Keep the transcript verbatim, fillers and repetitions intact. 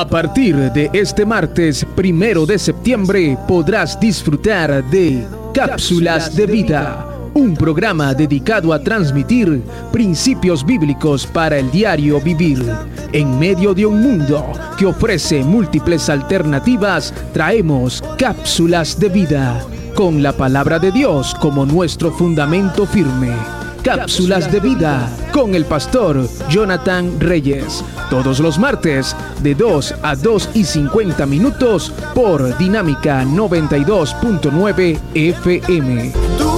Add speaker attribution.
Speaker 1: A partir de este martes primero de septiembre podrás disfrutar de Cápsulas de Vida, un programa dedicado a transmitir principios bíblicos para el diario vivir. En medio de un mundo que ofrece múltiples alternativas, traemos Cápsulas de Vida, con la palabra de Dios como nuestro fundamento firme. Cápsulas de Vida con el pastor Jonathan Reyes. Todos los martes de dos a dos y cincuenta minutos por Dinámica noventa y dos punto nueve F M.